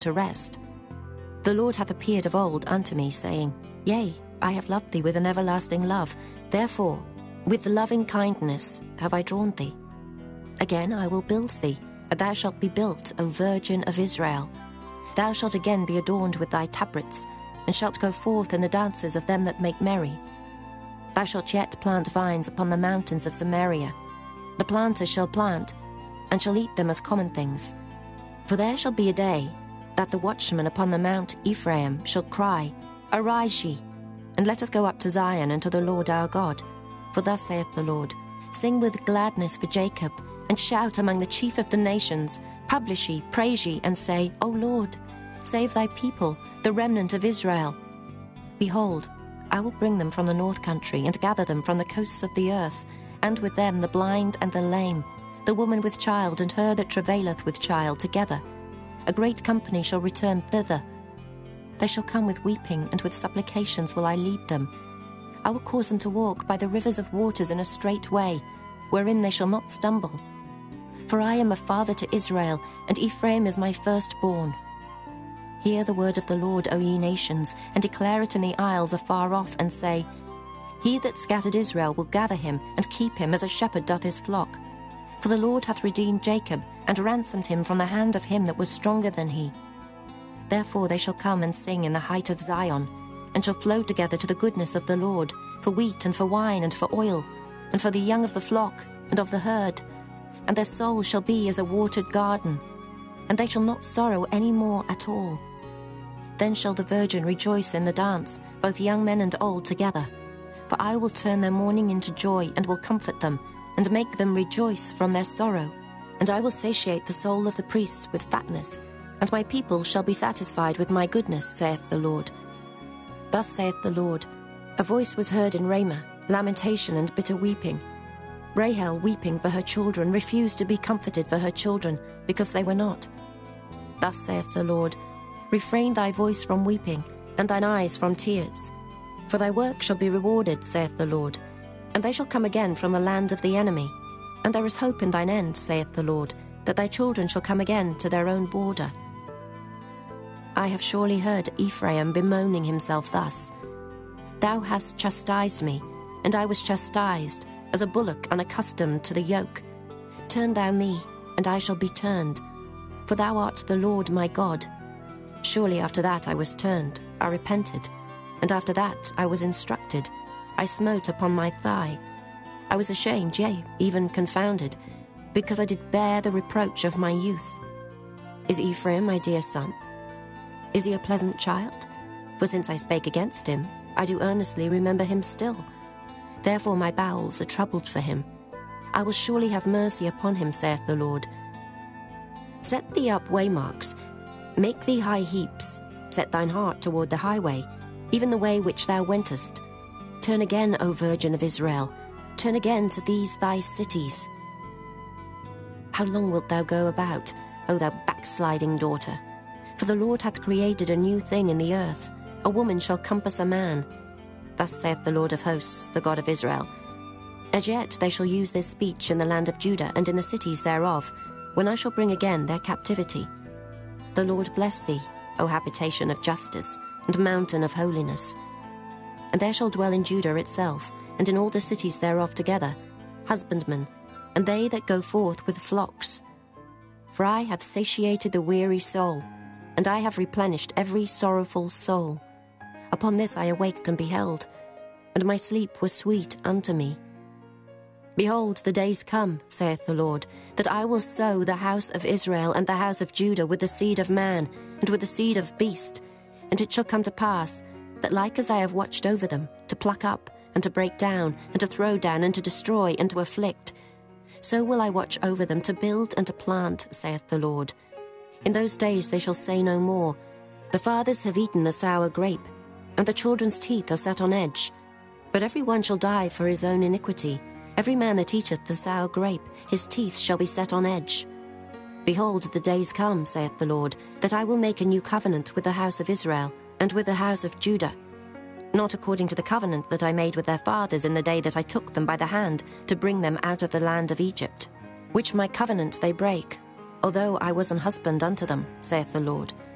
to rest. The Lord hath appeared of old unto me, saying, Yea, I have loved thee with an everlasting love. Therefore, with loving kindness have I drawn thee. Again I will build thee, and thou shalt be built, O Virgin of Israel. Thou shalt again be adorned with thy tabrets, and shalt go forth in the dances of them that make merry. Thou shalt yet plant vines upon the mountains of Samaria. The planters shall plant, and shall eat them as common things. For there shall be a day that the watchman upon the mount Ephraim shall cry, Arise ye, and let us go up to Zion and to the Lord our God. For thus saith the Lord, Sing with gladness for Jacob, and shout among the chief of the nations. Publish ye, praise ye, and say, O Lord, save thy people, the remnant of Israel. Behold, I will bring them from the north country, and gather them from the coasts of the earth, and with them the blind and the lame, the woman with child, and her that travaileth with child together. A great company shall return thither. They shall come with weeping, and with supplications will I lead them. I will cause them to walk by the rivers of waters in a straight way, wherein they shall not stumble. For I am a father to Israel, and Ephraim is my firstborn. Hear the word of the Lord, O ye nations, and declare it in the isles afar off, and say, He that scattered Israel will gather him, and keep him as a shepherd doth his flock. For the Lord hath redeemed Jacob, and ransomed him from the hand of him that was stronger than he. Therefore they shall come and sing in the height of Zion, and shall flow together to the goodness of the Lord, for wheat and for wine and for oil, and for the young of the flock and of the herd. And their soul shall be as a watered garden, and they shall not sorrow any more at all. Then shall the virgin rejoice in the dance, both young men and old together. For I will turn their mourning into joy, and will comfort them, and make them rejoice from their sorrow. And I will satiate the soul of the priests with fatness, and my people shall be satisfied with my goodness, saith the Lord. Thus saith the Lord, A voice was heard in Ramah, lamentation and bitter weeping. Rahel, weeping for her children, refused to be comforted for her children, because they were not. Thus saith the Lord, Refrain thy voice from weeping, and thine eyes from tears. For thy work shall be rewarded, saith the Lord, and they shall come again from the land of the enemy. And there is hope in thine end, saith the Lord, that thy children shall come again to their own border. I have surely heard Ephraim bemoaning himself thus, Thou hast chastised me, and I was chastised, as a bullock unaccustomed to the yoke. Turn thou me, and I shall be turned, for thou art the Lord my God. Surely after that I was turned, I repented, and after that I was instructed. I smote upon my thigh. I was ashamed, yea, even confounded, because I did bear the reproach of my youth. Is Ephraim my dear son? Is he a pleasant child? For since I spake against him, I do earnestly remember him still. Therefore my bowels are troubled for him. I will surely have mercy upon him, saith the Lord. Set thee up waymarks, make thee high heaps, set thine heart toward the highway, even the way which thou wentest. Turn again, O Virgin of Israel, turn again to these thy cities. How long wilt thou go about, O thou backsliding daughter? For the Lord hath created a new thing in the earth. A woman shall compass a man. Thus saith the Lord of hosts, the God of Israel. As yet they shall use this speech in the land of Judah and in the cities thereof, when I shall bring again their captivity. The Lord bless thee, O habitation of justice, and mountain of holiness. And there shall dwell in Judah itself, and in all the cities thereof together, husbandmen, and they that go forth with flocks. For I have satiated the weary soul, and I have replenished every sorrowful soul. Upon this I awaked and beheld, and my sleep was sweet unto me. Behold, the days come, saith the Lord, that I will sow the house of Israel and the house of Judah with the seed of man, and with the seed of beast. And it shall come to pass, that like as I have watched over them, to pluck up, and to break down, and to throw down, and to destroy, and to afflict, so will I watch over them to build and to plant, saith the Lord. In those days they shall say no more, The fathers have eaten the sour grape, and the children's teeth are set on edge. But every one shall die for his own iniquity. Every man that eateth the sour grape, his teeth shall be set on edge. Behold, the days come, saith the Lord, that I will make a new covenant with the house of Israel, and with the house of Judah, not according to the covenant that I made with their fathers in the day that I took them by the hand to bring them out of the land of Egypt, which my covenant they break, although I was an husband unto them, saith the Lord.